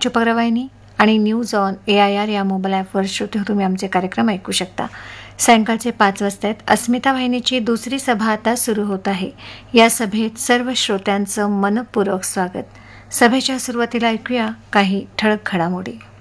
महाराष्ट्र उपग्रहवाहिनी आणि news on AIR या mobile ॲपवर श्रोते तुम्ही आमचे कार्यक्रम ऐकू शकता. सायंकाळचे 5 वाजता अस्मिता वाहिनीची दुसरी सभा आता सुरू होत आहे. या सभेत सर्व श्रोत्यांचं मनपूर्वक स्वागत. सभेच्या सुरुवातीला ऐकूया काही ठळक घडामोडी.